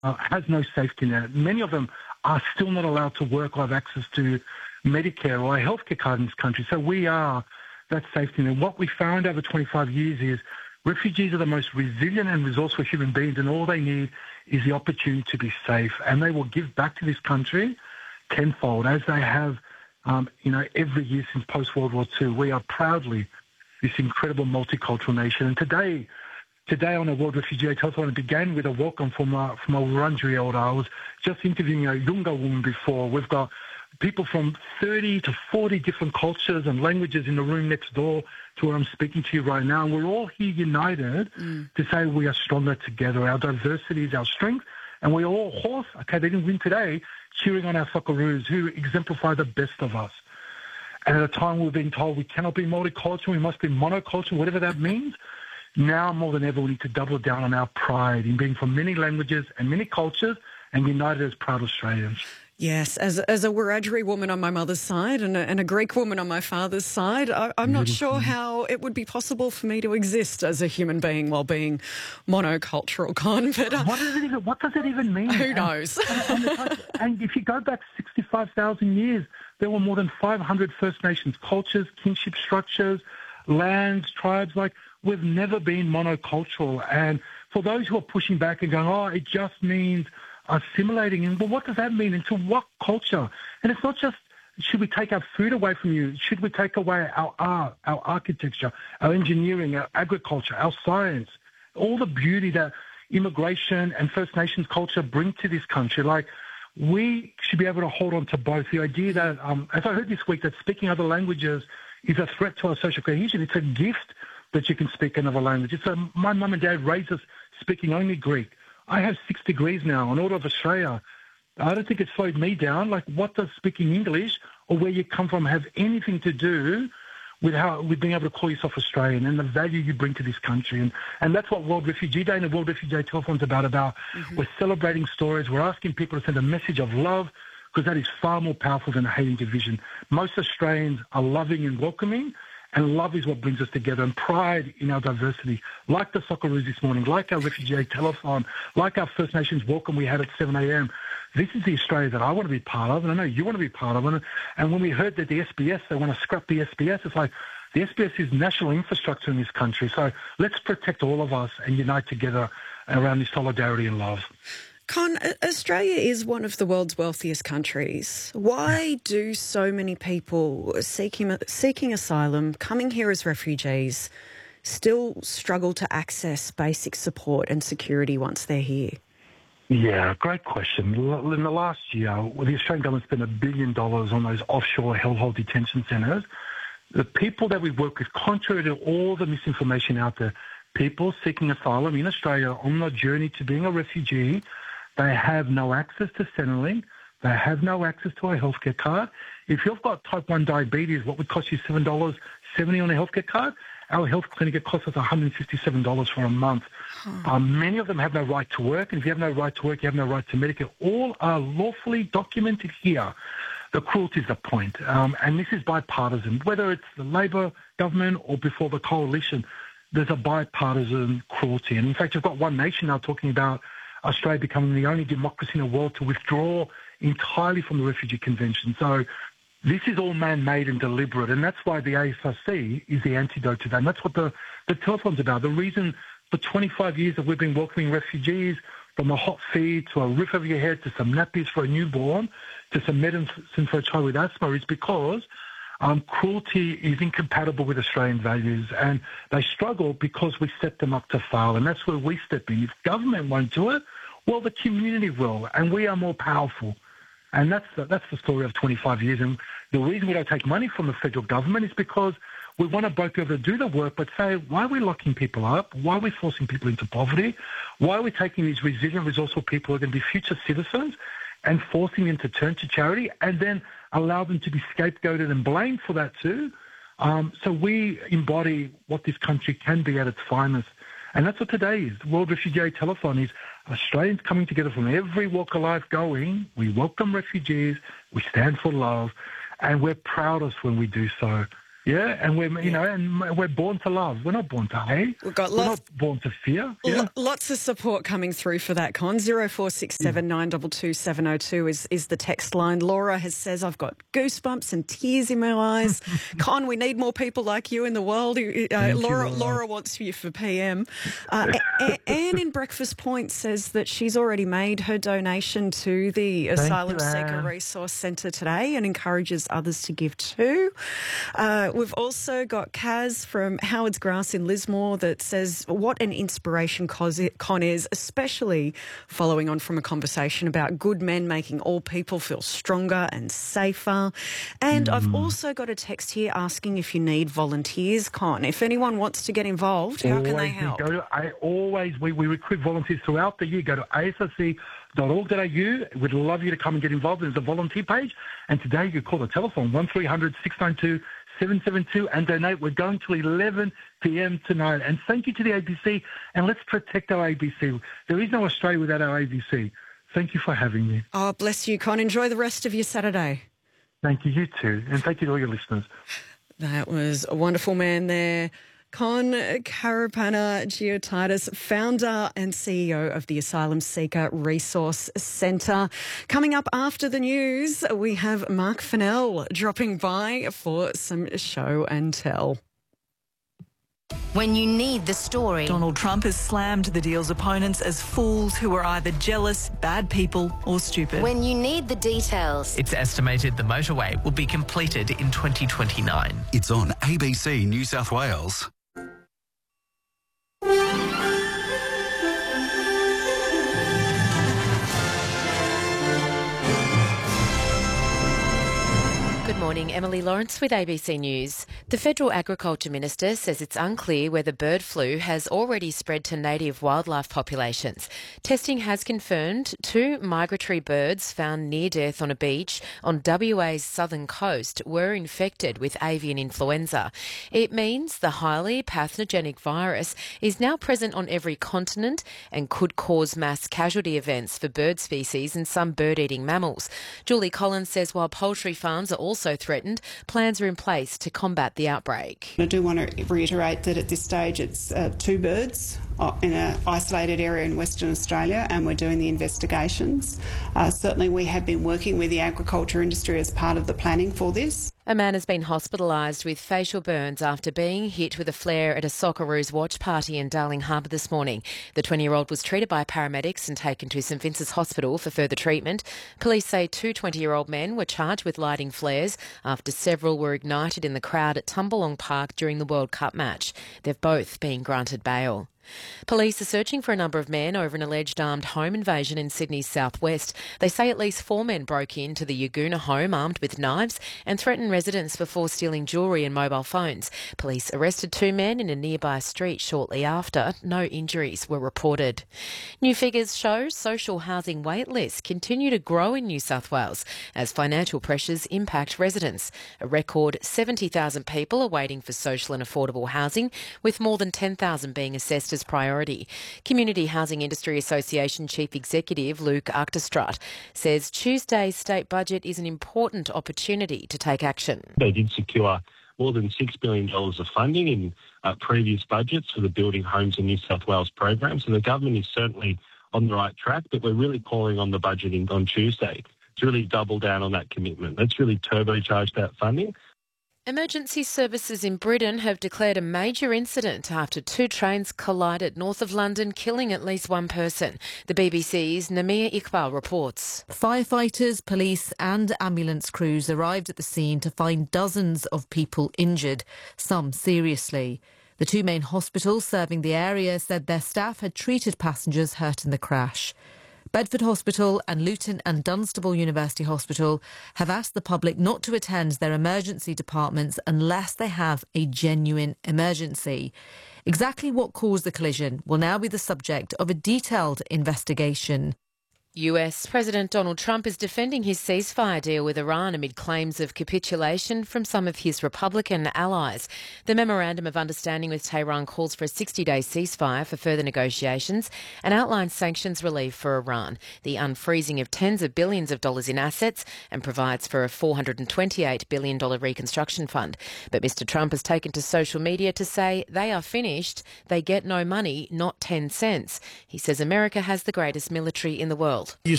has no safety net. Many of them are still not allowed to work or have access to Medicare or a healthcare card in this country. So we are that safety net. What we found over 25 years is refugees are the most resilient and resourceful human beings, and all they need is the opportunity to be safe. And they will give back to this country tenfold, as they have, every year since post-World War II. We are proudly this incredible multicultural nation. And today on the World Refugee Day Telethon, it began with a welcome from a Wurundjeri elder. I was just interviewing a Yunga woman before. We've got people from 30 to 40 different cultures and languages in the room next door to where I'm speaking to you right now. And we're all here united to say we are stronger together. Our diversity is our strength. And we're all hoarse. Okay, they didn't win today, cheering on our Socceroos who exemplify the best of us. And at a time we're being told we cannot be multicultural, we must be monocultural, whatever that means. Now more than ever, we need to double down on our pride in being from many languages and many cultures and united as proud Australians. Yes, as a Wiradjuri woman on my mother's side and a Greek woman on my father's side, I'm not sure how it would be possible for me to exist as a human being while being monocultural, Con. But what does it even mean? Who knows? And if you go back 65,000 years, there were more than 500 First Nations cultures, kinship structures, lands, tribes. Like, we've never been monocultural. And for those who are pushing back and going, it just means assimilating, and well, what does that mean? Into what culture? And it's not just, should we take our food away from you? Should we take away our art, our architecture, our engineering, our agriculture, our science, all the beauty that immigration and First Nations culture bring to this country? Like, we should be able to hold on to both. The idea that, as I heard this week, that speaking other languages is a threat to our social cohesion. It's a gift that you can speak another language. My mum and dad raised us speaking only Greek. I have 6 degrees now, an Order of Australia. I don't think it slowed me down. Like, what does speaking English or where you come from have anything to do with being able to call yourself Australian and the value you bring to this country? And that's what World Refugee Day and the World Refugee Day Telethon is about. We're celebrating stories. We're asking people to send a message of love, because that is far more powerful than hating division. Most Australians are loving and welcoming, and love is what brings us together, and pride in our diversity, like the Socceroos this morning, like our Refugee Day Telethon, like our First Nations welcome we had at 7 a.m. This is the Australia that I want to be part of, and I know you want to be part of. And when we heard that the SBS, they want to scrap the SBS, it's like, the SBS is national infrastructure in this country. So let's protect all of us and unite together around this solidarity and love. Con, Australia is one of the world's wealthiest countries. Why do so many people seeking asylum, coming here as refugees, still struggle to access basic support and security once they're here? Yeah, great question. In the last year, the Australian government spent $1 billion on those offshore hellhole detention centres. The people that we work with, contrary to all the misinformation out there, people seeking asylum in Australia on the journey to being a refugee, they have no access to Centrelink. They have no access to a healthcare card. If you've got type 1 diabetes, what would cost you $7.70 on a healthcare card? Our health clinic, it costs us $157 for a month. Many of them have no right to work, and if you have no right to work, you have no right to Medicare. All are lawfully documented here. The cruelty is the point, and this is bipartisan. Whether it's the Labor government or before the coalition, there's a bipartisan cruelty. And in fact, you've got One Nation now talking about Australia becoming the only democracy in the world to withdraw entirely from the Refugee Convention. So this is all man-made and deliberate, and that's why the ASRC is the antidote to that. And that's what the telethon's about. The reason for 25 years that we've been welcoming refugees, from a hot feed to a roof over your head to some nappies for a newborn to some medicine for a child with asthma, is because cruelty is incompatible with Australian values, and they struggle because we set them up to fail, and that's where we step in. If government won't do it, well, the community will, and we are more powerful. And that's the story of 25 years. And the reason we don't take money from the federal government is because we want to both be able to do the work, but say, why are we locking people up? Why are we forcing people into poverty? Why are we taking these resilient, resourceful people who are going to be future citizens and forcing them to turn to charity and then allow them to be scapegoated and blamed for that too? So we embody what this country can be at its finest. And that's what today is. The World Refugee Day Telethon is Australians coming together from every walk of life going, we welcome refugees, we stand for love, and we're proudest when we do so. Yeah, and we're born to love. We're not born to hate. We've got We're not born to fear. Yeah. Lots of support coming through for that, Con. 0467 922 702 is the text line. Laura says, I've got goosebumps and tears in my eyes. Con, we need more people like you in the world. Laura wants you for PM. Anne in Breakfast Point says that she's already made her donation to the Asylum Seeker Resource Centre today and encourages others to give too. We've also got Kaz from Howard's Grass in Lismore that says what an inspiration Con is, especially following on from a conversation about good men making all people feel stronger and safer. And I've also got a text here asking if you need volunteers, Con. If anyone wants to get involved, how can they help? We recruit volunteers throughout the year. Go to asrc.org.au. We'd love you to come and get involved. There's a volunteer page. And today you call the telephone 1300 692 772 and donate. We're going till 11 p.m. tonight. And thank you to the ABC. And let's protect our ABC. There is no Australia without our ABC. Thank you for having me. Oh, bless you, Con. Enjoy the rest of your Saturday. Thank you. You too. And thank you to all your listeners. That was a wonderful man there. Con Karapanagiotidis, founder and CEO of the Asylum Seeker Resource Centre. Coming up after the news, we have Mark Fennell dropping by for some show and tell. When you need the story. Donald Trump has slammed the deal's opponents as fools who are either jealous, bad people or stupid. When you need the details. It's estimated the motorway will be completed in 2029. It's on ABC New South Wales. Good morning, Emily Lawrence with ABC News. The Federal Agriculture Minister says it's unclear whether bird flu has already spread to native wildlife populations. Testing has confirmed 2 migratory birds found near death on a beach on WA's southern coast were infected with avian influenza. It means the highly pathogenic virus is now present on every continent and could cause mass casualty events for bird species and some bird-eating mammals. Julie Collins says while poultry farms are also threatened, plans are in place to combat the outbreak. I do want to reiterate that at this stage it's 2 birds in an isolated area in Western Australia, and we're doing the investigations. Certainly we have been working with the agriculture industry as part of the planning for this. A man has been hospitalised with facial burns after being hit with a flare at a Socceroos watch party in Darling Harbour this morning. The 20-year-old was treated by paramedics and taken to St Vincent's Hospital for further treatment. Police say 2 20-year-old men were charged with lighting flares after several were ignited in the crowd at Tumbalong Park during the World Cup match. They've both been granted bail. Police are searching for a number of men over an alleged armed home invasion in Sydney's southwest. They say at least 4 men broke into the Yaguna home armed with knives and threatened residents before stealing jewellery and mobile phones. Police arrested 2 men in a nearby street shortly after. No injuries were reported. New figures show social housing wait lists continue to grow in New South Wales as financial pressures impact residents. A record 70,000 people are waiting for social and affordable housing, with more than 10,000 being assessed as priority. Community Housing Industry Association Chief Executive Luke Achterstraat says Tuesday's state budget is an important opportunity to take action. They did secure more than $6 billion of funding in previous budgets for the Building Homes in New South Wales program, so the government is certainly on the right track, but we're really calling on the budgeting on Tuesday to really double down on that commitment. Let's really turbocharge that funding. Emergency services in Britain have declared a major incident after 2 trains collided north of London, killing at least 1 person. The BBC's Namir Iqbal reports. Firefighters, police and ambulance crews arrived at the scene to find dozens of people injured, some seriously. The 2 main hospitals serving the area said their staff had treated passengers hurt in the crash. Bedford Hospital and Luton and Dunstable University Hospital have asked the public not to attend their emergency departments unless they have a genuine emergency. Exactly what caused the collision will now be the subject of a detailed investigation. US President Donald Trump is defending his ceasefire deal with Iran amid claims of capitulation from some of his Republican allies. The Memorandum of Understanding with Tehran calls for a 60-day ceasefire for further negotiations and outlines sanctions relief for Iran, the unfreezing of tens of billions of dollars in assets, and provides for a $428 billion reconstruction fund. But Mr Trump has taken to social media to say they are finished, they get no money, not 10 cents. He says America has the greatest military in the world. You